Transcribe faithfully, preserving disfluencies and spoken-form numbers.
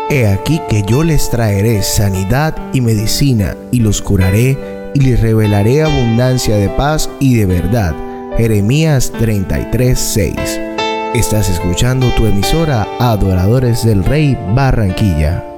He aquí que yo les traeré sanidad y medicina, y los curaré, y les revelaré abundancia de paz y de verdad. Jeremías treinta y tres, seis. Estás escuchando tu emisora Adoradores del Rey Barranquilla.